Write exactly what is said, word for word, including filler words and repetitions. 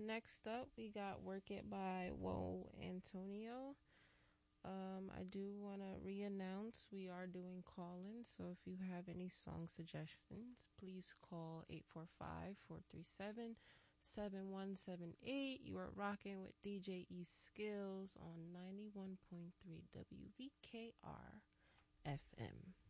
next up, we got Work It by Woe Antonio. Um, I do want to re-announce we are doing call-ins, so if you have any song suggestions, please call eight four five, four three seven, seven one seven eight. You are rocking with D J E Skills on ninety-one point three W V K R F M.